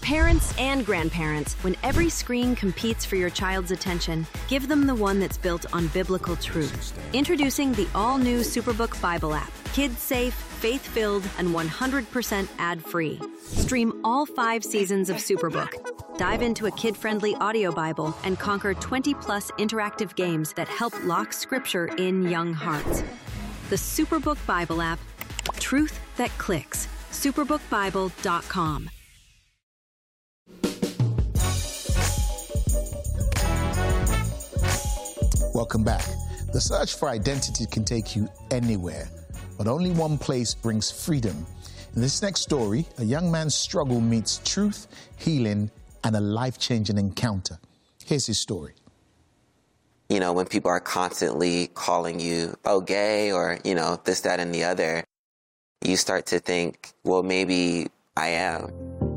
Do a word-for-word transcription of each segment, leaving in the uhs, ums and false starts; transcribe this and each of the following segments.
parents and grandparents, when every screen competes for your child's attention, give them the one that's built on biblical truth. Introducing the all-new Superbook Bible app. Kids-safe, faith-filled, and one hundred percent ad-free. Stream all five seasons of Superbook. Dive into a kid-friendly audio Bible and conquer twenty plus interactive games that help lock Scripture in young hearts. The Superbook Bible app. Truth that clicks. superbook bible dot com. Welcome back. The search for identity can take you anywhere, but only one place brings freedom. In this next story, a young man's struggle meets truth, healing, and a life-changing encounter. Here's his story. You know, when people are constantly calling you, oh, gay, or, you know, this, that, and the other, you start to think, well, maybe I am.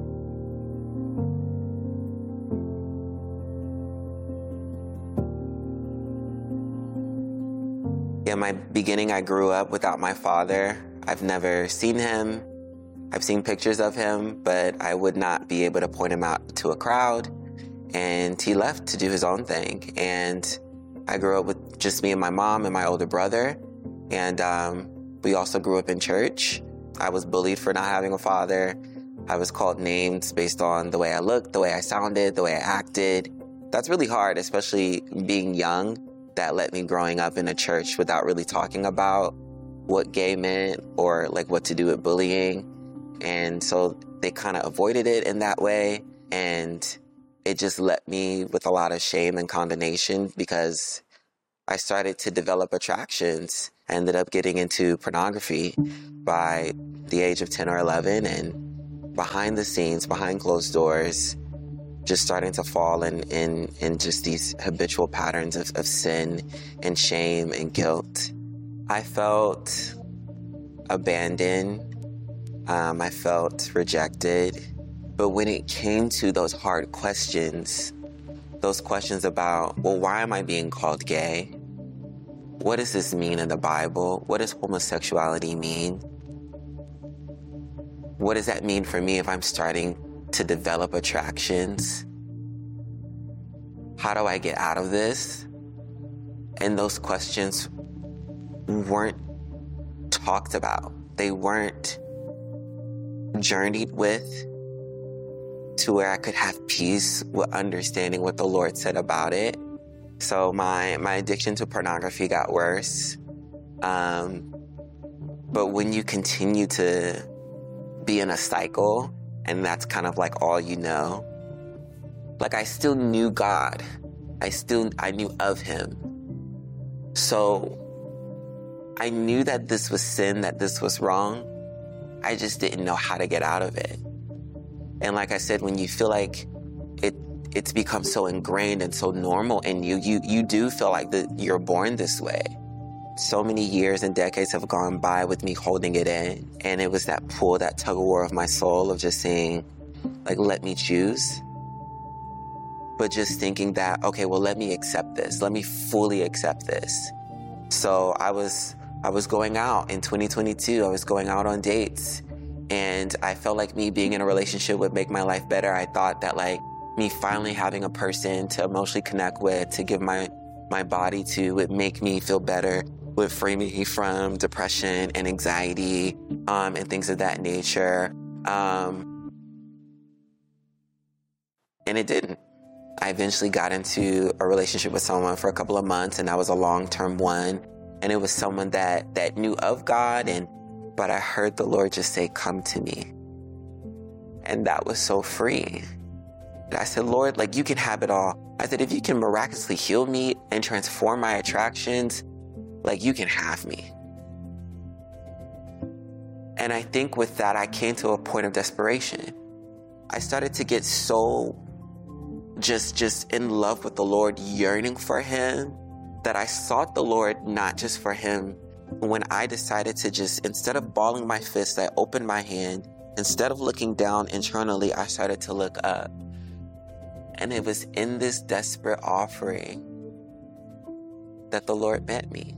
In my beginning, I grew up without my father. I've never seen him. I've seen pictures of him, but I would not be able to point him out to a crowd. And he left to do his own thing. And I grew up with just me and my mom and my older brother. And um, we also grew up in church. I was bullied for not having a father. I was called names based on the way I looked, the way I sounded, the way I acted. That's really hard, especially being young. That led me growing up in a church without really talking about what gay meant or like what to do with bullying. And so they kind of avoided it in that way. And it just left me with a lot of shame and condemnation because I started to develop attractions. I ended up getting into pornography by the age of ten or eleven, and behind the scenes, behind closed doors, just starting to fall in, in, in just these habitual patterns of, of sin and shame and guilt. I felt abandoned. Um, I felt rejected. But when it came to those hard questions, those questions about, well, why am I being called gay? What does this mean in the Bible? What does homosexuality mean? What does that mean for me if I'm starting to develop attractions? How do I get out of this? And those questions weren't talked about. They weren't journeyed with to where I could have peace with understanding what the Lord said about it. So my, my addiction to pornography got worse. Um, but when you continue to be in a cycle, and that's kind of like all you know. Like I still knew God. I still, I knew of him. So I knew that this was sin, that this was wrong. I just didn't know how to get out of it. And like I said, when you feel like it, it's become so ingrained and so normal in you, you, you do feel like that you're born this way. So many years and decades have gone by with me holding it in. And it was that pull, that tug of war of my soul of just saying, like, let me choose. But just thinking that, okay, well, let me accept this. Let me fully accept this. So I was, I was going out in twenty twenty-two. I was going out on dates. And I felt like me being in a relationship would make my life better. I thought that like me finally having a person to emotionally connect with, to give my, my body to, would make me feel better. Would free me from depression and anxiety, um, and things of that nature. Um, and it didn't. I eventually got into a relationship with someone for a couple of months, and that was a long-term one. And it was someone that, that knew of God, and but I heard the Lord just say, come to me. And that was so free. And I said, Lord, like you can have it all. I said, if you can miraculously heal me and transform my attractions, like you can have me. And I think with that, I came to a point of desperation. I started to get so just, just in love with the Lord, yearning for him, that I sought the Lord not just for him. When I decided to just, instead of balling my fist, I opened my hand. Instead of looking down internally, I started to look up. And it was in this desperate offering that the Lord met me.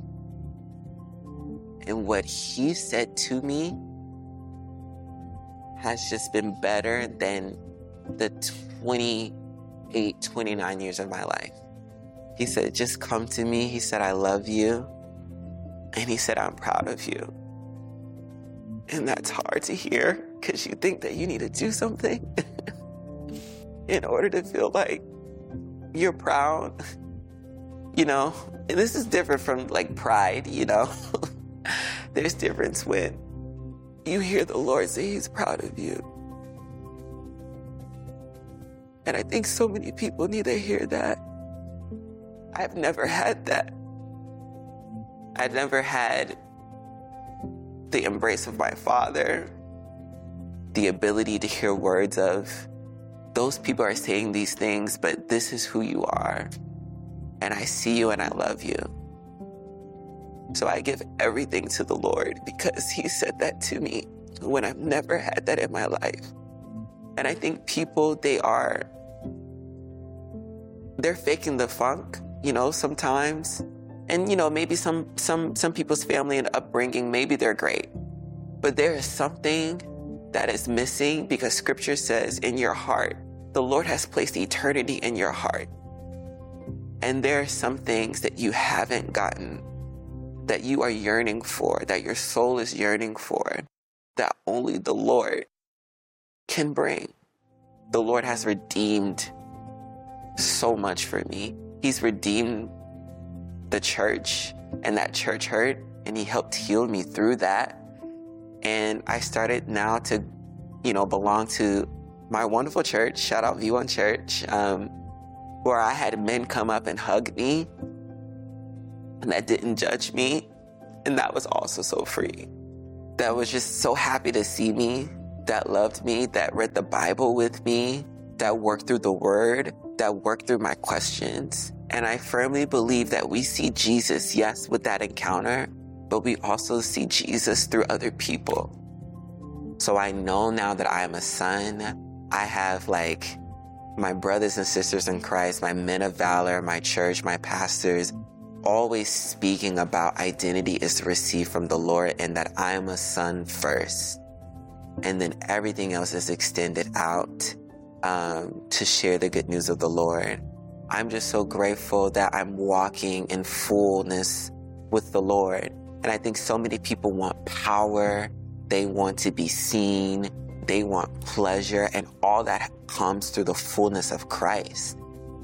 And what he said to me has just been better than the twenty-eight, twenty-nine years of my life. He said, just come to me. He said, I love you. And he said, I'm proud of you. And that's hard to hear because you think that you need to do something in order to feel like you're proud, you know? And this is different from like pride, you know? There's difference when you hear the Lord say he's proud of you. And I think so many people need to hear that. I've never had that. I've never had the embrace of my father, the ability to hear words of, those people are saying these things, but this is who you are. And I see you and I love you. So I give everything to the Lord because he said that to me when I've never had that in my life. And I think people, they are, they're faking the funk, you know, sometimes. And, you know, maybe some, some, some people's family and upbringing, maybe they're great. But there is something that is missing because scripture says in your heart, the Lord has placed eternity in your heart. And there are some things that you haven't gotten, that you are yearning for, that your soul is yearning for, that only the Lord can bring. The Lord has redeemed so much for me. He's redeemed the church and that church hurt, and he helped heal me through that. And I started now to, you know, belong to my wonderful church, shout out V one Church, um, where I had men come up and hug me and that didn't judge me. And that was also so free. That was just so happy to see me, that loved me, that read the Bible with me, that worked through the word, that worked through my questions. And I firmly believe that we see Jesus, yes, with that encounter, but we also see Jesus through other people. So I know now that I am a son. I have like my brothers and sisters in Christ, my men of valor, my church, my pastors, always speaking about identity is received from the Lord and that I am a son first. And then everything else is extended out um, to share the good news of the Lord. I'm just so grateful that I'm walking in fullness with the Lord. And I think so many people want power. They want to be seen. They want pleasure. And all that comes through the fullness of Christ.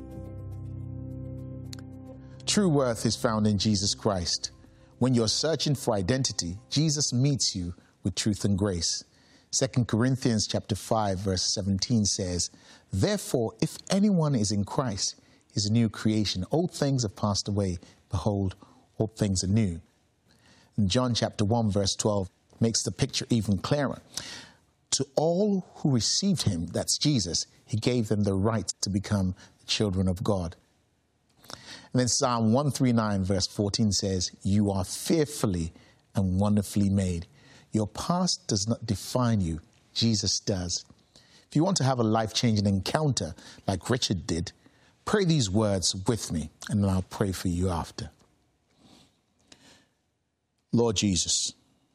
True worth is found in Jesus Christ. When you're searching for identity, Jesus meets you with truth and grace. Second Corinthians chapter five, verse seventeen says, therefore, if anyone is in Christ, he's a new creation. Old things have passed away. Behold, all things are new. And John chapter one, verse twelve makes the picture even clearer. To all who received him, that's Jesus, he gave them the right to become the children of God. And then Psalm one thirty-nine, verse fourteen says, you are fearfully and wonderfully made. Your past does not define you. Jesus does. If you want to have a life-changing encounter like Richard did, pray these words with me, and then I'll pray for you after. Lord Jesus,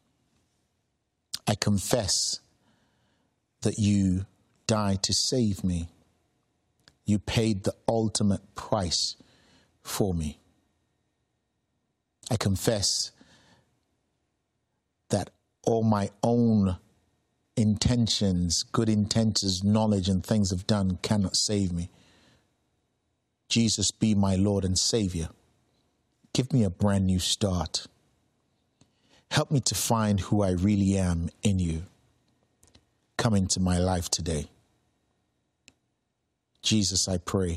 I confess that you died to save me. You paid the ultimate price for me. I confess that all my own intentions, good intentions, knowledge and things I've done cannot save me. Jesus, be my Lord and Savior. Give me a brand new start. Help me to find who I really am in you. Come into my life today. Jesus, I pray.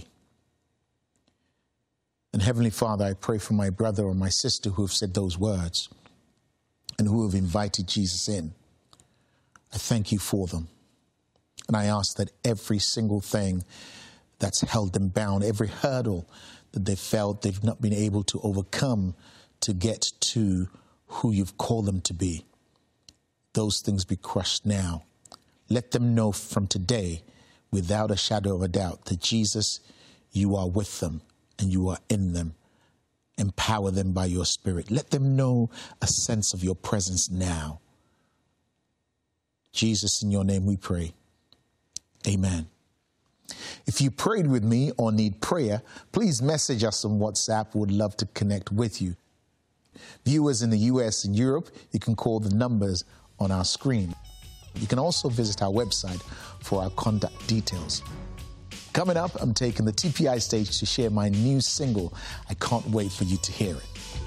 And Heavenly Father, I pray for my brother or my sister who have said those words and who have invited Jesus in. I thank you for them. And I ask that every single thing that's held them bound, every hurdle that they felt they've not been able to overcome to get to who you've called them to be, those things be crushed now. Let them know from today, without a shadow of a doubt, that Jesus, you are with them and you are in them. Empower them by your Spirit. Let them know a sense of your presence now. Jesus, in your name we pray. Amen. If you prayed with me or need prayer, please message us on WhatsApp. We'd love to connect with you. Viewers in the U S and Europe, you can call the numbers on our screen. You can also visit our website for our contact details. Coming up, I'm taking the T P I stage to share my new single. I can't wait for you to hear it.